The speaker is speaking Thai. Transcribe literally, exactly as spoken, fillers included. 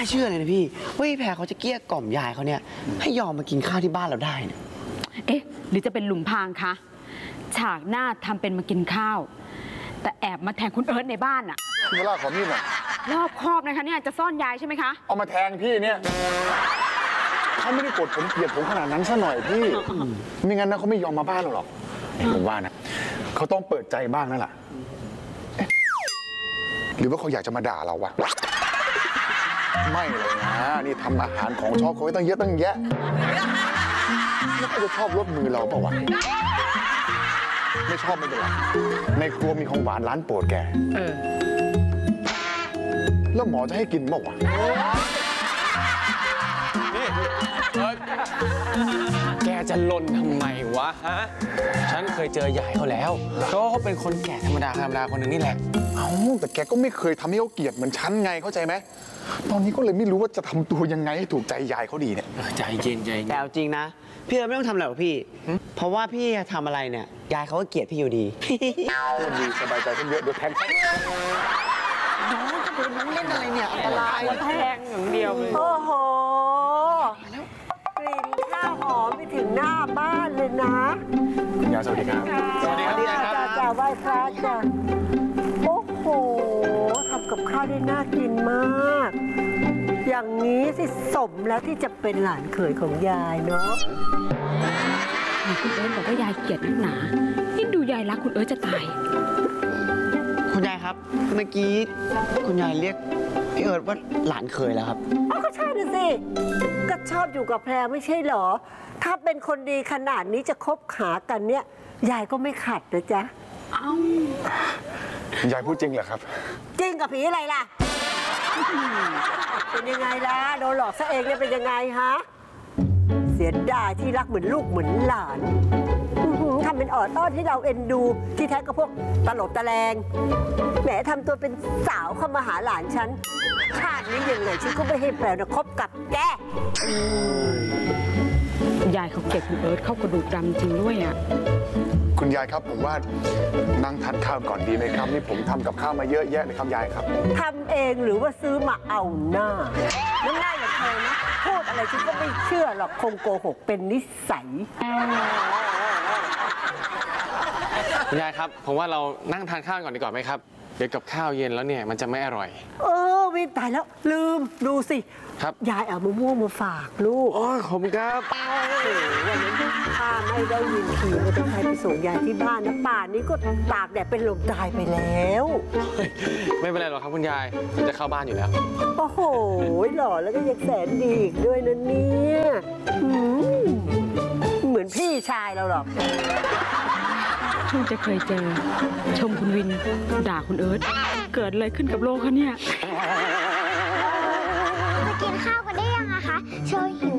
เชื่อเลยนะพี่ว่าพี่แพรเขาจะเกลี้ยกล่อมยายเขาเนี่ยให้ยอมมากินข้าวที่บ้านเราได้เนี่ยเอ๊ะหรือจะเป็นหลุมพรางคะฉากหน้าทำเป็นมากินข้าวแต่แอบมาแทงคุณเอิร์ธในบ้านอะคุณล่าขอมีดหน่อยรอบคอบนะคะเนี่ยจะซ่อนยายใช่ไหมคะเอามาแทงพี่เนี่ยเขาไม่ได้กดผมเกลียดผมขนาดนั้นซะหน่อยพี่ไม่งั้นนะเขาไม่ยอมมาบ้านเราหรอกผมว่านะเขาต้องเปิดใจบ้างนั่นแหละหรือว่าเขาอยากจะมาด่าเราวะไม่เลยนะนี่ทำอาหารของชอบเขาไว้ตั้งเยอะตั้งแยะแล้วเขาจะชอบรสมือเราเปล่าวะไม่ชอบไม่เป็นไรในครัวมีของหวานร้านโปรดแกเออแล้วหมอจะให้กินมั้งวะนี่แกจะลนทำไมวะฮะฉันเคยเจอยายเขาแล้วเขาเขาเป็นคนแก่ธรรมดาธรรมดาคนหนึ่งนี่แหละเอ้าแต่แกก็ไม่เคยทำให้เขาเกลียดเหมือนฉันไงเข้าใจไหมตอนนี้ก็เลยไม่รู้ว่าจะทำตัวยังไงให้ถูกใจยายเขาดีเนี่ยใจเย็นใจเย็นแต่จริงนะพี่ไม่ต้องทำอะไรหรอกพี่เพราะว่าพี่ทำอะไรเนี่ยยายเขาก็เกลียดพี่อยู่ดีเริ่มดีสบายใจขึ้นเยอะเดี๋ยวแทงน้องก็เป็นน้องเล่นอะไรเนี่ยอันตรายแทงอย่างเดียวเลยโอ้โหกลิ่นข้าวหอมไปถึงหน้าบ้านเลยนะคุณยายสวัสดีครับสวัสดีครับจ้าจ้าไหว้พระจ้าโอ้โหทำกับข้าวได้น่ากินมากอย่างนี้สิสมแล้วที่จะเป็นหลานเขยของยายเนาะคุณเอิร์ธบอกว่ายายเกลียดนักหนานี่ดูยายรักคุณเอิร์ธจะตายคุณยายครับเมื่อกี้คุณยายเรียกพี่เอิร์ธว่าหลานเคยแล้วครับอ๋อก็ใช่นะสิก็ชอบอยู่กับแพรไม่ใช่เหรอถ้าเป็นคนดีขนาดนี้จะคบหากันเนี่ยยายก็ไม่ขัดนะจ๊ะเอ้ายายพูดจริงเหรอครับจริงกับผีอะไรล่ะเป็นยังไงล่ะโดนหลอกซะเองเนี่ยเป็นยังไงฮะเสียดายที่รักเหมือนลูกเหมือนหลานทำเป็นอ่อนต้อนที่เราเอ็นดูที่แท้ก็พวกตลบตะแลงแหมทำตัวเป็นสาวเข้ามาหาหลานฉันชาตินี้ยังไงฉันก็ไม่ให้แพรนะคบกับแกยายเขาเก็บคุณเอิร์ธเข้ากระดูกดำจริงด้วยอ่ะคุณยายครับผมว่านั่งทานข้าวก่อนดีไหมครับนี่ผมทำกับข้าวมาเยอะแยะเลยครับยายครับทำเองหรือว่าซื้อมาเอาหน้าน้ำหน้าอย่างเธอนะพูดอะไรฉันก็ไม่เชื่อหรอกคงโกหกเป็นนิสัยคุณยายครับผมว่าเรานั่งทานข้าวก่อนดีกว่าไหมครับเดี๋ยวกับข้าวเย็นแล้วเนี่ยมันจะไม่อร่อยเออวินตายแล้วลืมดูสิครับยายเอามะม่วงมาฝากลูกโอ้ขอบคุณครับวันนี้ข้าไม่ได้ยินขี่มอเตอร์ไซค์ไปส่งยายที่บ้านนะป่านนี้ก็ตากแดดเป็นลมตายไปแล้วไม่เป็นไรหรอกครับคุณยายจะเข้าบ้านอยู่แล้วโอ้โหหล่อแล้วก็ยังแสนดีอีกด้วยนะเนี่ยเหมือนพี่ชายเราหรอกเพิ่งจะเคยเจอชมคุณวินด่าคุณเอิร์ธเกิดอะไรขึ้นกับโลกคะเนี่ยมากินข้าวกันได้ยังอะคะโชว์หิว